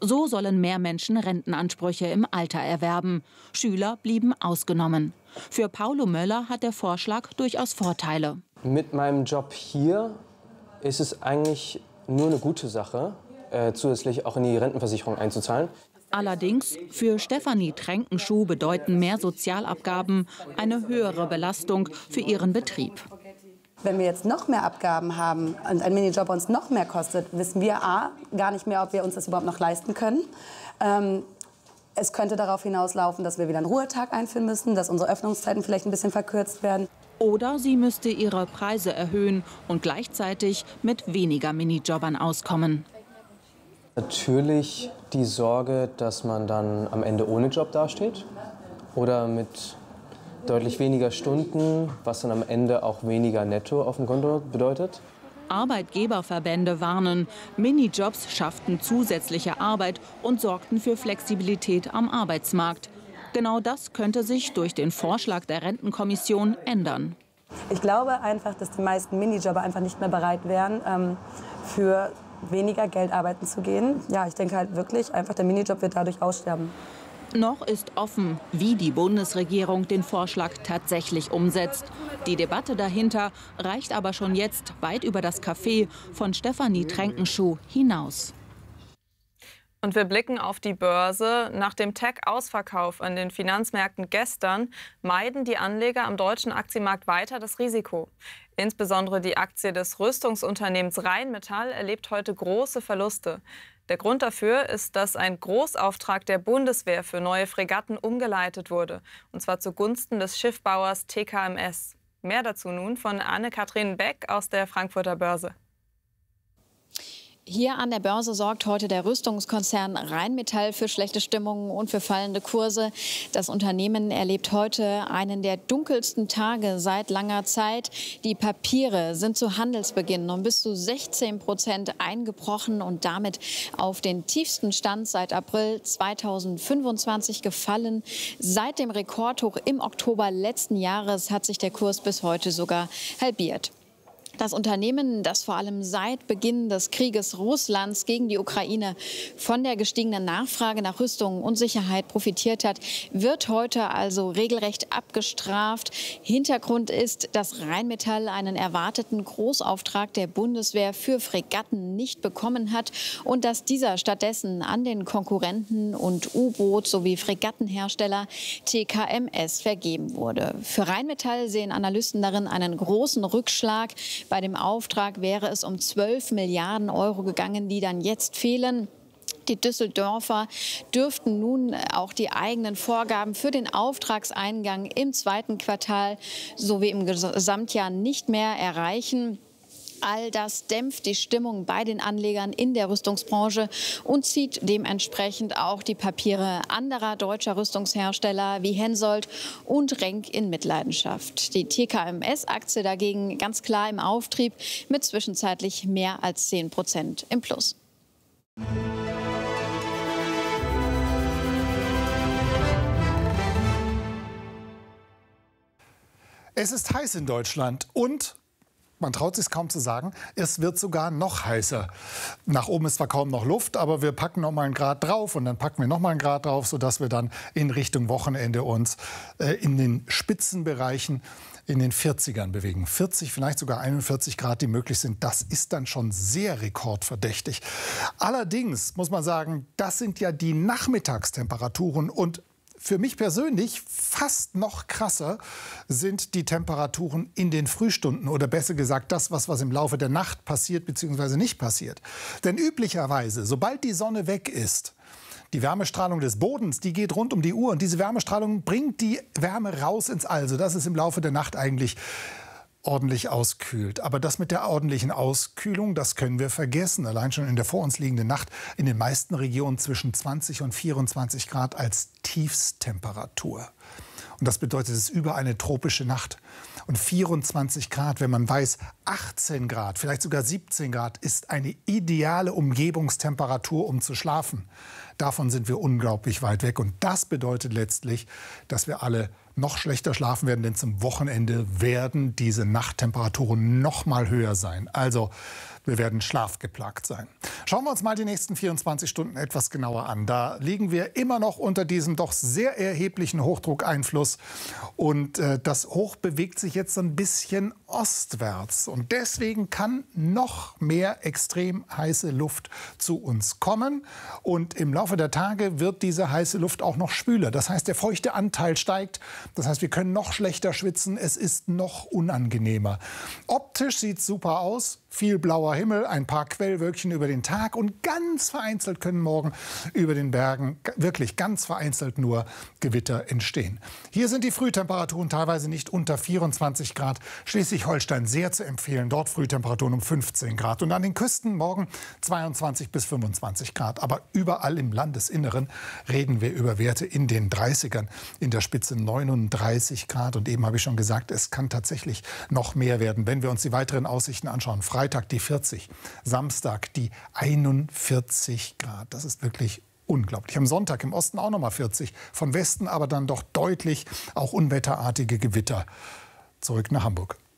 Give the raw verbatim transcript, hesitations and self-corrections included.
So sollen mehr Menschen Rentenansprüche im Alter erwerben. Schüler blieben ausgenommen. Für Paulo Möller hat der Vorschlag durchaus Vorteile. Mit meinem Job hier ist es eigentlich nur eine gute Sache, äh, zusätzlich auch in die Rentenversicherung einzuzahlen. Allerdings, für Stefanie Tränkenschuh bedeuten mehr Sozialabgaben eine höhere Belastung für ihren Betrieb. Wenn wir jetzt noch mehr Abgaben haben und ein Minijob uns noch mehr kostet, wissen wir a, gar nicht mehr, ob wir uns das überhaupt noch leisten können. Ähm, es könnte darauf hinauslaufen, dass wir wieder einen Ruhetag einführen müssen, dass unsere Öffnungszeiten vielleicht ein bisschen verkürzt werden. Oder sie müsste ihre Preise erhöhen und gleichzeitig mit weniger Minijobbern auskommen. Natürlich die Sorge, dass man dann am Ende ohne Job dasteht oder mit deutlich weniger Stunden, was dann am Ende auch weniger Netto auf dem Konto bedeutet. Arbeitgeberverbände warnen, Minijobs schafften zusätzliche Arbeit und sorgten für Flexibilität am Arbeitsmarkt. Genau das könnte sich durch den Vorschlag der Rentenkommission ändern. Ich glaube einfach, dass die meisten Minijobber einfach nicht mehr bereit wären, ähm, für weniger Geld arbeiten zu gehen. Ja, ich denke halt wirklich, einfach der Minijob wird dadurch aussterben. Noch ist offen, wie die Bundesregierung den Vorschlag tatsächlich umsetzt. Die Debatte dahinter reicht aber schon jetzt weit über das Café von Stefanie Tränkenschuh hinaus. Und wir blicken auf die Börse. Nach dem Tech-Ausverkauf an den Finanzmärkten gestern meiden die Anleger am deutschen Aktienmarkt weiter das Risiko. Insbesondere die Aktie des Rüstungsunternehmens Rheinmetall erlebt heute große Verluste. Der Grund dafür ist, dass ein Großauftrag der Bundeswehr für neue Fregatten umgeleitet wurde, und zwar zugunsten des Schiffbauers T K M S. Mehr dazu nun von Anne-Kathrin Beck aus der Frankfurter Börse. Hier an der Börse sorgt heute der Rüstungskonzern Rheinmetall für schlechte Stimmung und für fallende Kurse. Das Unternehmen erlebt heute einen der dunkelsten Tage seit langer Zeit. Die Papiere sind zu Handelsbeginn um bis zu sechzehn Prozent eingebrochen und damit auf den tiefsten Stand seit April zweitausendfünfundzwanzig gefallen. Seit dem Rekordhoch im Oktober letzten Jahres hat sich der Kurs bis heute sogar halbiert. Das Unternehmen, das vor allem seit Beginn des Krieges Russlands gegen die Ukraine von der gestiegenen Nachfrage nach Rüstung und Sicherheit profitiert hat, wird heute also regelrecht abgestraft. Hintergrund ist, dass Rheinmetall einen erwarteten Großauftrag der Bundeswehr für Fregatten nicht bekommen hat und dass dieser stattdessen an den Konkurrenten und U-Boot- sowie Fregattenhersteller T K M S vergeben wurde. Für Rheinmetall sehen Analysten darin einen großen Rückschlag. Bei dem Auftrag wäre es um zwölf Milliarden Euro gegangen, die dann jetzt fehlen. Die Düsseldorfer dürften nun auch die eigenen Vorgaben für den Auftragseingang im zweiten Quartal sowie im Gesamtjahr nicht mehr erreichen. All das dämpft die Stimmung bei den Anlegern in der Rüstungsbranche und zieht dementsprechend auch die Papiere anderer deutscher Rüstungshersteller wie Hensoldt und Renk in Mitleidenschaft. Die T K M S-Aktie dagegen ganz klar im Auftrieb mit zwischenzeitlich mehr als zehn Prozent im Plus. Es ist heiß in Deutschland und man traut sich kaum zu sagen, es wird sogar noch heißer. Nach oben ist zwar kaum noch Luft, aber wir packen noch mal einen Grad drauf und dann packen wir noch mal einen Grad drauf, sodass wir dann in Richtung Wochenende uns äh, in den Spitzenbereichen in den vierzigern bewegen. vierzig, vielleicht sogar einundvierzig Grad, die möglich sind. Das ist dann schon sehr rekordverdächtig. Allerdings muss man sagen, das sind ja die Nachmittagstemperaturen und für mich persönlich fast noch krasser sind die Temperaturen in den Frühstunden oder besser gesagt das, was, was im Laufe der Nacht passiert bzw. nicht passiert. Denn üblicherweise, sobald die Sonne weg ist, die Wärmestrahlung des Bodens, die geht rund um die Uhr und diese Wärmestrahlung bringt die Wärme raus ins All, sodass es im Laufe der Nacht eigentlich ordentlich auskühlt. Aber das mit der ordentlichen Auskühlung, das können wir vergessen. Allein schon in der vor uns liegenden Nacht in den meisten Regionen zwischen zwanzig und vierundzwanzig Grad als Tiefsttemperatur. Und das bedeutet, es ist über eine tropische Nacht. Und vierundzwanzig Grad, wenn man weiß, achtzehn Grad, vielleicht sogar siebzehn Grad, ist eine ideale Umgebungstemperatur, um zu schlafen. Davon sind wir unglaublich weit weg. Und das bedeutet letztlich, dass wir alle noch schlechter schlafen werden, denn zum Wochenende werden diese Nachttemperaturen noch mal höher sein. Also wir werden schlafgeplagt sein. Schauen wir uns mal die nächsten vierundzwanzig Stunden etwas genauer an. Da liegen wir immer noch unter diesem doch sehr erheblichen Hochdruckeinfluss. Und äh, das Hoch bewegt sich jetzt ein bisschen ostwärts. Und deswegen kann noch mehr extrem heiße Luft zu uns kommen. Und im Laufe der Tage wird diese heiße Luft auch noch schwüler. Das heißt, der feuchte Anteil steigt. Das heißt, wir können noch schlechter schwitzen. Es ist noch unangenehmer. Optisch sieht es super aus. Viel blauer Himmel, ein paar Quellwölkchen über den Tag und ganz vereinzelt können morgen über den Bergen wirklich ganz vereinzelt nur Gewitter entstehen. Hier sind die Frühtemperaturen teilweise nicht unter vierundzwanzig Grad. Schleswig-Holstein sehr zu empfehlen, dort Frühtemperaturen um fünfzehn Grad. Und an den Küsten morgen zweiundzwanzig bis fünfundzwanzig Grad. Aber überall im Landesinneren reden wir über Werte in den dreißigern, in der Spitze neununddreißig Grad. Und eben habe ich schon gesagt, es kann tatsächlich noch mehr werden, wenn wir uns die weiteren Aussichten anschauen. Freitag die vierzig, Samstag die einundvierzig Grad. Das ist wirklich unglaublich. Am Sonntag im Osten auch noch mal vierzig, von Westen aber dann doch deutlich auch unwetterartige Gewitter. Zurück nach Hamburg.